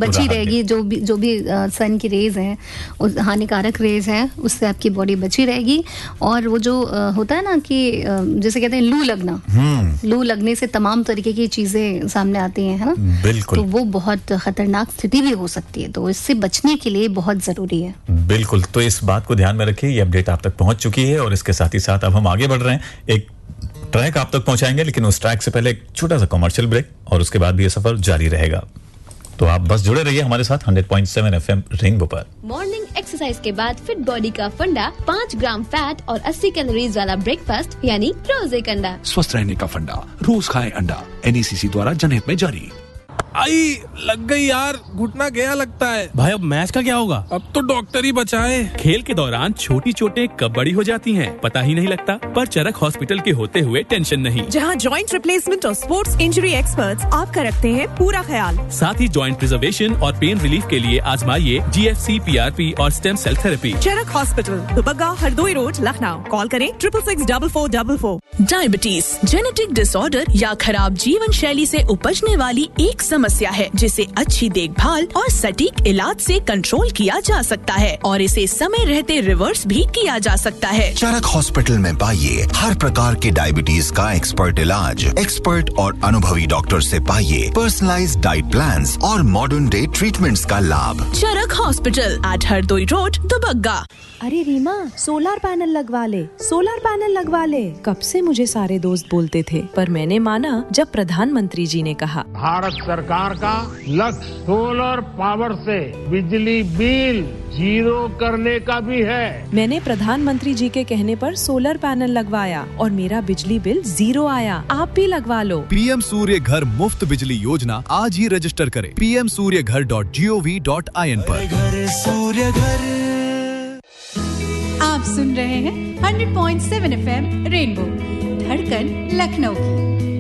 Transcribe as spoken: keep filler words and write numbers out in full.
बची रहेगी, जो भी जो भी सन की रेज हैं, उस हानिकारक रेज हैं, उससे आपकी बॉडी बची रहेगी। और वो जो uh, होता है ना कि uh, जैसे कहते हैं लू लगना, लू लगने से तमाम तरीके की चीजें सामने आती हैं, है ना, बिल्कुल, तो वो बहुत खतरनाक स्थिति भी हो सकती है, तो इससे बचने के लिए बहुत जरूरी है। बिल्कुल, तो इस बात को ध्यान में रखिए, ये अपडेट आप तक पहुंच चुकी है और इसके साथ ही साथ अब हम आगे बढ़ रहे हैं, एक ट्रैक आप तक पहुंचाएंगे, लेकिन उस ट्रैक से पहले एक छोटा सा कमर्शियल ब्रेक और उसके बाद भी ये सफर जारी रहेगा। तो आप बस जुड़े रहिए हमारे साथ hundred point seven FM rainbow पर। मॉर्निंग एक्सरसाइज के बाद फिट बॉडी का फंडा, पाँच ग्राम फैट और अस्सी कैलोरीज वाला ब्रेकफास्ट यानी रोज एक अंडा। स्वस्थ रहने का फंडा, रोज खाएं अंडा। एनईसीसी द्वारा जनहित में जारी। आई लग गई यार, घुटना गया लगता है। भाई अब मैच का क्या होगा? अब तो डॉक्टर ही बचाए। खेल के दौरान छोटी चोटें कब बड़ी हो जाती हैं पता ही नहीं लगता, पर चरक हॉस्पिटल के होते हुए टेंशन नहीं। जहां जॉइंट रिप्लेसमेंट और स्पोर्ट्स इंजरी एक्सपर्ट्स आपका रखते हैं पूरा ख्याल। साथ ही जॉइंट प्रिजर्वेशन और पेन रिलीफ के लिए आजमाइए जीएफसी, पीआरपी और स्टेम सेल थेरेपी। चरक hospital, Dubagga, Hardoi road, Lucknow. Call करें triple six double four double four. Diabetes genetic disorder या खराब जीवन शैली से उपजने वाली एक समस्या है, जिसे अच्छी देखभाल और सटीक इलाज से कंट्रोल किया जा सकता है और इसे समय रहते रिवर्स भी किया जा सकता है। चरक हॉस्पिटल में पाइए हर प्रकार के डायबिटीज का एक्सपर्ट इलाज, एक्सपर्ट और अनुभवी डॉक्टर से पाइए पर्सनलाइज्ड डाइट प्लान्स और मॉडर्न डे ट्रीटमेंट्स का लाभ। चरक hospital eight Hardoi road, Dubagga. अरे रीमा, सोलर पैनल लगवा ले, सोलर पैनल लगवा ले। कब से मुझे सारे दोस्त बोलते थे, पर मैंने माना जब प्रधानमंत्री जी ने कहा। भारत सरकार का लक्ष्य सोलर पावर से बिजली बिल जीरो करने का भी है। मैंने प्रधानमंत्री जी के कहने पर सोलर पैनल लगवाया और मेरा बिजली बिल जीरो आया। आप भी लगवा लो। पीएम सूर्य घर मुफ्त बिजली योजना आज ही रजिस्टर करें पी एम सूर्य घर dot G O V dot I N पर। घर सूर्य घर। आप सुन रहे हैं hundred point seven FM rainbow, धड़कन लखनऊ की।